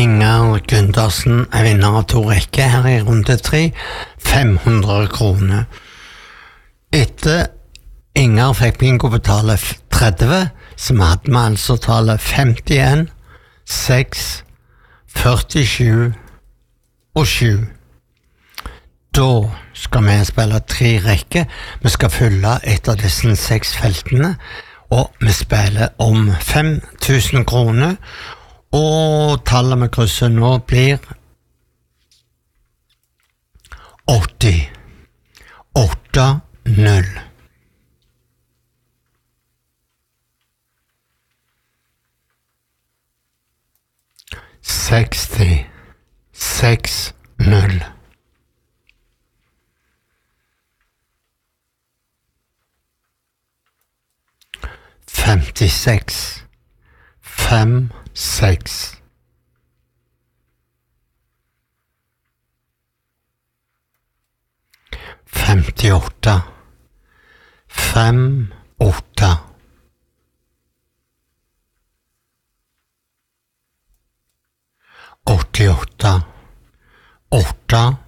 Inger Gundersen er vinner av 2 rekker her i runde 3, 500 kroner. Etter Inger fikk bingo betale 30, så hadde vi altså tale 51, 6, 47 og 7. Da skal vi spille 3 rekker. Vi skal fylle et av disse 6 feltene, og vi spiller om 5.000 kroner, og tallet vi krysser nå blir 80, 8-0. 60, 6-0. 56, 5-6. 58, 5-8. 88, 8-7.